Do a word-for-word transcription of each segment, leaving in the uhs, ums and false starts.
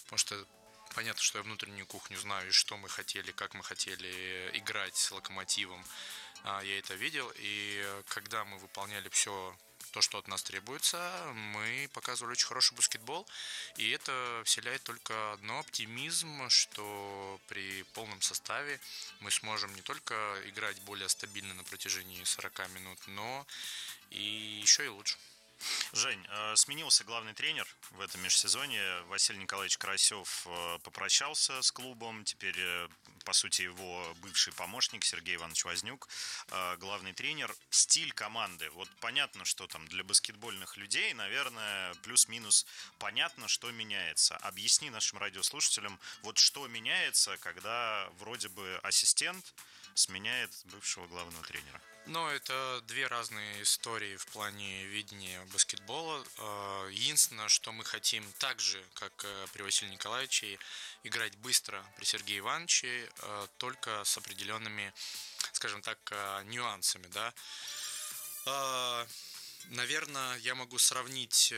потому что понятно, что я внутреннюю кухню знаю, и что мы хотели, как мы хотели играть с Локомотивом. Я это видел, и когда мы выполняли все то, что от нас требуется, мы показывали очень хороший баскетбол, и это вселяет только одно оптимизм, что при полном составе мы сможем не только играть более стабильно на протяжении сорок минут, но и еще и лучше. Жень, сменился главный тренер в этом межсезонье. Василий Николаевич Карасев попрощался с клубом. Теперь, по сути, его бывший помощник Сергей Иванович Вознюк главный тренер. Стиль команды. Вот понятно, что там для баскетбольных людей, наверное, плюс-минус понятно, что меняется. Объясни нашим радиослушателям, вот что меняется, когда вроде бы ассистент сменяет бывшего главного тренера. Но это две разные истории в плане видения баскетбола. Единственное, что мы хотим так же, как при Василии Николаевиче, играть быстро при Сергее Ивановиче, только с определенными, скажем так, нюансами, да. Наверное, я могу сравнить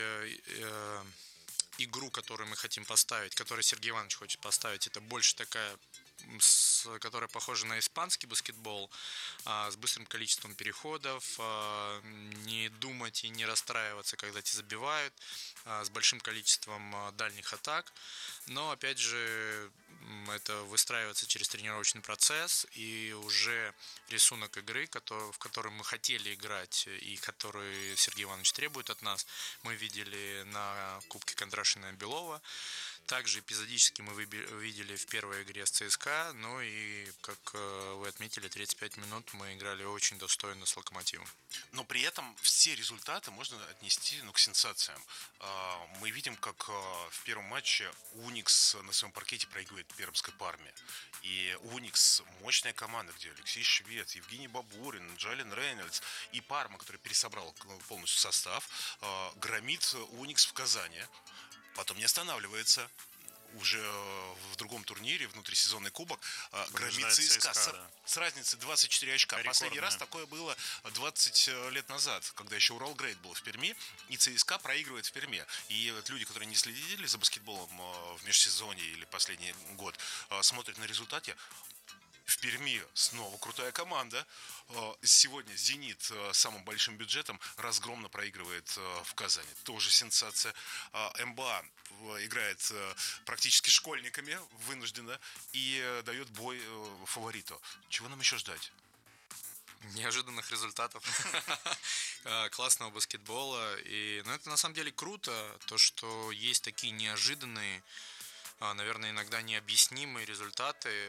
игру, которую мы хотим поставить, которую Сергей Иванович хочет поставить. Это больше такая, которая похожа на испанский баскетбол, с быстрым количеством переходов, не думать и не расстраиваться, когда тебя забивают, с большим количеством дальних атак. Но, опять же, это выстраивается через тренировочный процесс, и уже рисунок игры, в котором мы хотели играть и который Сергей Иванович требует от нас, мы видели на Кубке Кондрашина и Белова. Также эпизодически мы видели в первой игре с ЦСКА, ну и, как вы отметили, тридцать пять минут мы играли очень достойно с Локомотивом. Но при этом все результаты можно отнести, ну, к сенсациям. Мы видим, как в первом матче Уникс на своем паркете проигрывает Пермской Парме. И Уникс – мощная команда, где Алексей Швец, Евгений Бабурин, Джален Рейнольдс и Парма, который пересобрал полностью состав, громит Уникс в Казани. Потом не останавливается. Уже в другом турнире, внутрисезонный кубок, громит ЦСКА, ЦСКА с, да. с разницей двадцать четыре очка. Рекордная. Последний раз такое было двадцать лет назад, когда еще Урал Грейд был в Перми, и ЦСКА проигрывает в Перми. И вот люди, которые не следили за баскетболом в межсезонье или последний год, смотрят на результаты. В Перми снова крутая команда. Сегодня «Зенит» с самым большим бюджетом разгромно проигрывает в Казани. Тоже сенсация. МБА играет практически школьниками, вынужденно, и дает бой фавориту. Чего нам еще ждать? Неожиданных результатов, классного баскетбола. И, ну, это на самом деле круто, то, что есть такие неожиданные, наверное, иногда необъяснимые результаты.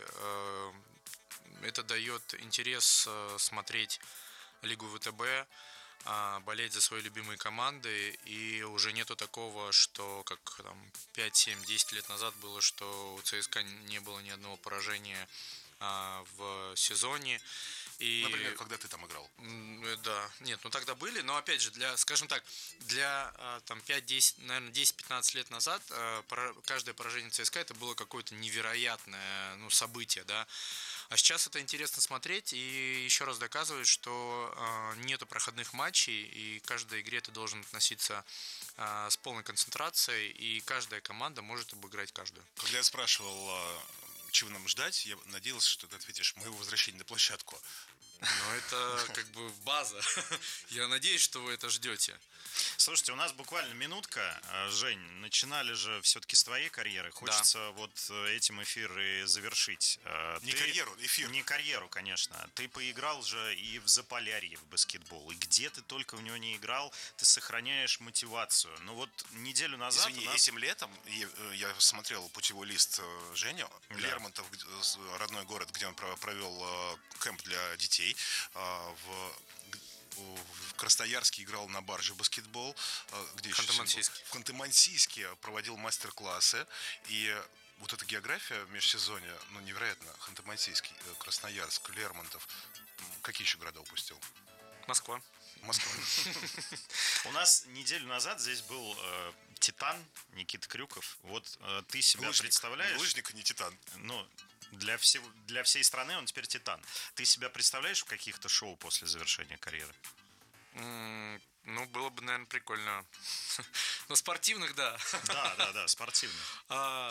Это дает интерес смотреть Лигу ВТБ, болеть за свои любимые команды, и уже нету такого, что как там пять, семь, десять лет назад было, что у ЦСКА не было ни одного поражения в сезоне. И, например, когда ты там играл? Да, нет, ну тогда были, но опять же, для, скажем так, для там пять-десять, наверное, десять-пятнадцать лет назад каждое поражение ЦСКА это было какое-то невероятное, ну, событие, да. А сейчас это интересно смотреть и еще раз доказывает, что э, нету проходных матчей, и к каждой игре ты должен относиться э, с полной концентрацией, и каждая команда может обыграть каждую. Когда я спрашивал, чего нам ждать, я надеялся, что ты ответишь моего возвращения на площадку. Но это как бы база. Я надеюсь, что вы это ждете. Слушайте, у нас буквально минутка. Жень, начинали же все-таки с твоей карьеры. Хочется да. вот этим эфир и завершить. Не ты... карьеру, эфир. Не карьеру, конечно. Ты поиграл же и в Заполярье в баскетбол. И где ты только в него не играл, ты сохраняешь мотивацию. Ну вот неделю назад... Извини, нас... этим летом я смотрел путевой лист Жени, да. Лермонтов, родной город, где он провел кемп для детей. В... В Красноярске играл на барже баскетбол, где еще в Ханты-Мансийске проводил мастер-классы. И вот эта география в межсезонье, ну, невероятно. Ханты-Мансийский, Красноярск, Лермонтов. Какие еще города упустил? Москва. Москва. У нас неделю назад здесь был э, Титан Никита Крюков. Вот э, ты себя лыжник, представляешь? Лыжник, а не Титан. Ну, для, всего, для всей страны он теперь Титан. Ты себя представляешь в каких-то шоу после завершения карьеры? Mm, ну, было бы, наверное, прикольно. Но спортивных, да. Да, да, да, спортивных.